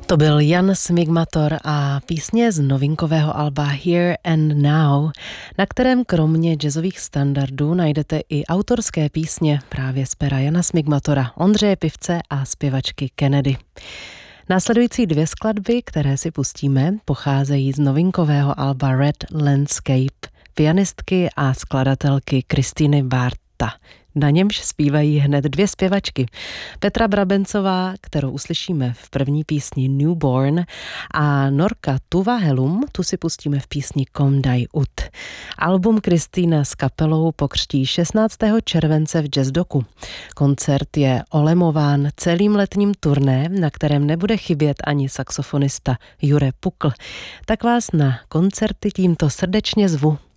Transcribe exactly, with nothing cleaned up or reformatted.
To byl Jan Smigmator a písně z novinkového alba Here and Now, na kterém kromě jazzových standardů najdete i autorské písně právě z pera Jana Smigmatora, Ondřeje Pivce a zpěvačky Kennedy. Následující dvě skladby, které si pustíme, pocházejí z novinkového alba Red Landscape pianistky a skladatelky Kristýny Barta. Na němž zpívají hned dvě zpěvačky. Petra Brabencová, kterou uslyšíme v první písni Newborn, a Norka Tuvahelum, tu si pustíme v písni Kom Dai Ut. Album Kristýna s kapelou pokřtí šestnáctého července v Jazzdoku. Koncert je olemován celým letním turné, na kterém nebude chybět ani saxofonista Jure Pukl. Tak vás na koncerty tímto srdečně zvu.